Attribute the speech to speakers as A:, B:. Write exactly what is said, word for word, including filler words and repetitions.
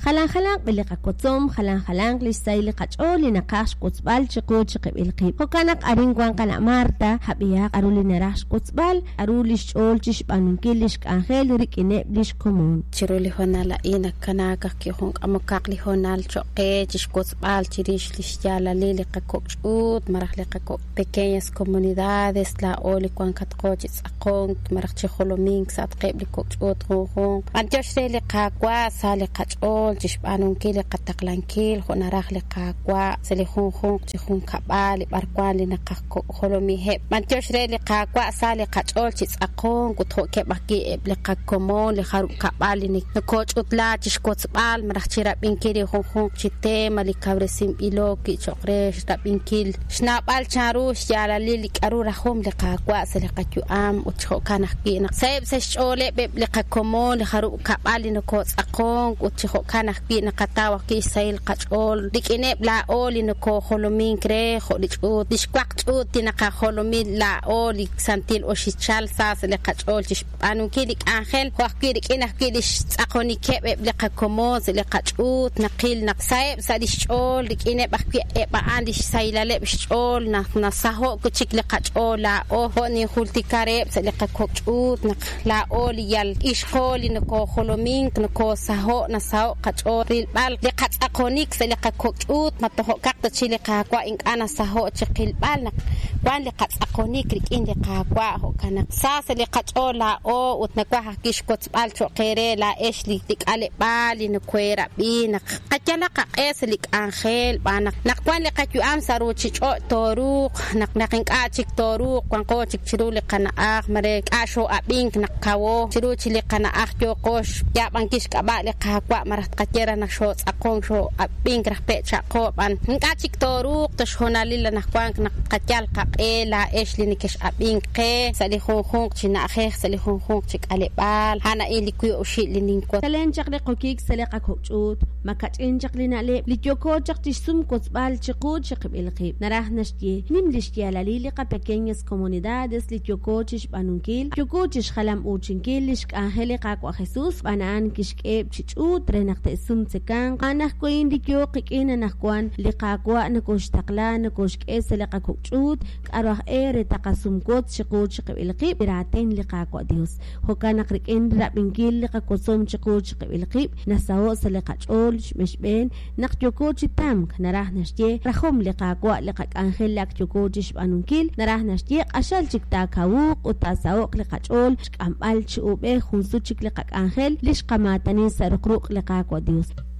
A: خلان خلان بلقا كوتوم خلان خلان لساي لقاچو لنقاش كوتبال چقو چقب القيب وكانك أرينغوان كان مارتا حبياق أرولي نراش كوتبال أروليش أول تش بانونكيلش كانخيل ريك إنبليش كومون
B: تشرولي هنا لقينا كناكا كيهونك أمكاقلي هنا الشقي تش كوتبال تريش لشيالا ليلي قاكوكشوت مرح لقاكو pequeñas comunidades la oli kwan katqochis aqon maraq chikholomink satqib likokchot khon antoshre li qaqwa sali qachol chishbanun kili qataqlankil khonaraq li qaqwa sali khon khon chikhun kabali barkwali naqaqko kholomi he antoshre li qaqwa sali qachol chis aqon kutho ke baqi li qakomo li kharu kabali ni kochot la chishkotsbal maraq chirabin kili khon khon chitema li kabresim iloki choqresh rabinkil shnabal charu يالا ليلي قرو رخوم لقاقوا سلقاتو ام وتخو كان حقينا سيب سشولي بيب لقاكومو لخرو كابالي نكو اقون وتخو كان حقينا قطاو كي سيل قچول ديكينه بلا اولي نكو خولومين كري خوليچو ديشقاقچو تنقا خولومين لا اولي سانتيل اوشيچال ساس لقاچول تش انو كيديك انخل خوكي ديكينه كيديش اقوني كيب لقاكومو سلقاچو نقيل نقسايب ساديشول ديكينه بخبي با انديش سايلاله بشول نا saho kuchik liqach ola o honi khulti kareb se liqa kokchut la oli yal ishqoli nko kholomin nko saho na saho qachoril bal liqach aqonik se liqa kokchut matoho kaqta chiliqa kwa in ana saho chiqil bal kwan liqach aqonik rikin liqa kwa ho kana sas liqach ola o utnakwa hakish kotsbal choqere la eshli tik ale bal nkwera bin qachala qaqes lik angel bana naqwan liqach am saru chicho toru نقنقين كاتشك تورو قنقوتشك شرولي قناخ مريك اشو ابينك نقاو شروتشي قناخ جو قوش يا بانكيش كبا لقاقوا مرات قتيرا نشو اقون شو ابينك رح بيتشا قوبان كاتشك تورو تشهونا ليلا نقوانك نقتيال قاقي لا ايش لي نكش ابينك قي سالي خون خون تشنا اخيخ سالي خون خون تشك علي بال هانا اي لكيو اوشي لنينكو
A: سالين شقلي قوكيك ساليقا كوكشوت ما كاتين شقلينا لي لجوكو شقتش سم كوتبال شقود شقب القيب نراه نشتي نملشتي على ليلقا pequeñas comunidades litiocochis banunquil chucuchis xalam uchinquil lixk angeliqa kwa Jesus banan kixk'eb chich'ut renaqta isum tsekan qanaj kuin litio qik'ina najkuan liqaqwa nakoxtaqla nakoxk'es liqa kuch'ut k'arwaj e retaqasumkot chiqut chiqib'ilqib iraten liqaqwa Dios hokanaq rik'in rab'inkil liqa kosom chiqut chiqib'ilqib nasawo saliqach'ol xmexb'en naqtiocochi tamk naraj naxtie rajom liqaqwa liqa angel lak chucuchis banunkil narah nashtiq ashal chikta kawuq utasaoq liqachol xk'ambal chi'ub'ej junsu chik liqak angel lixqamatani saruqruq liqaqwa Dios